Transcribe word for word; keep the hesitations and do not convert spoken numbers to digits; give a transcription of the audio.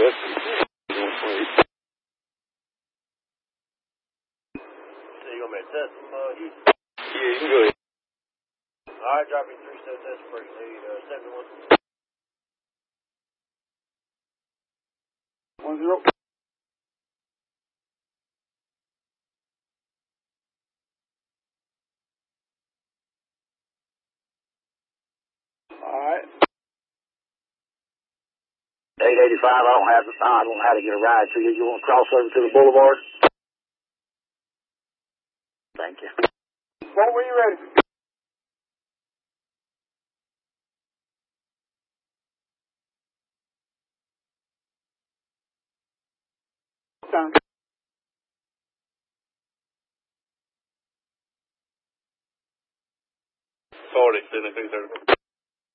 you gonna make that from uh, Houston? Yeah, you can go ahead. All right, drop me three seven that's break lead uh, seven one. One zero. All right. eight eighty-five, I don't have the I don't know how to get a ride to you. You want to cross over to the boulevard? Thank you. What were you ready? Down. Sorry, anything there.